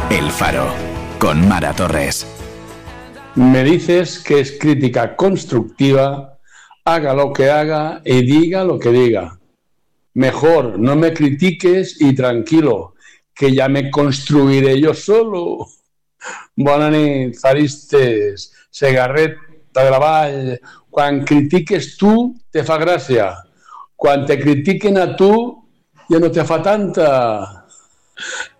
El Faro, con Mara Torres. Me dices que es crítica constructiva, haga lo que haga y diga lo que diga. Mejor no me critiques i tranquilo, que ja me construiré jo solo. Bona nit, faristes, Segarret, Talavall. Quan critiques tu, te fa gràcia. Quan te critiquen a tu, ja no te fa tanta.